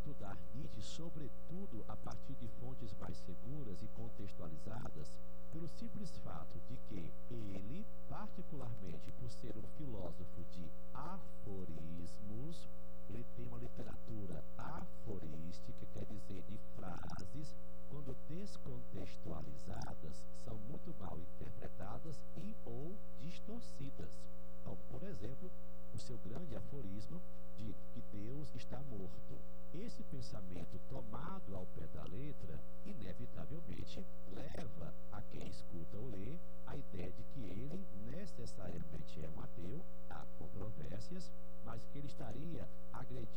estudar Nietzsche, sobretudo a partir de fontes mais seguras e contextualizadas, pelo simples fato de que ele, particularmente por ser um filósofo de aforismos, ele tem uma literatura aforística, quer dizer, de frases, quando descontextualizadas, são muito mal interpretadas e ou distorcidas. Então, por exemplo, o seu grande aforismo de que Deus está morto. Esse pensamento tomado ao pé da letra, inevitavelmente, leva a quem escuta ou lê a ideia de que ele necessariamente é um ateu, há controvérsias, mas que ele estaria agredindo